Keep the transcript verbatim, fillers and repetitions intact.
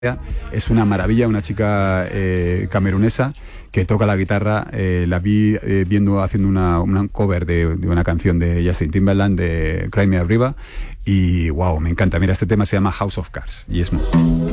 Es una maravilla, una chica eh, camerunesa que toca la guitarra. Eh, la vi eh, viendo haciendo una, una cover de, de una canción de Justin Timberland, de Cry Me a River, y wow, me encanta. Mira, este tema se llama House of Cards y es muy...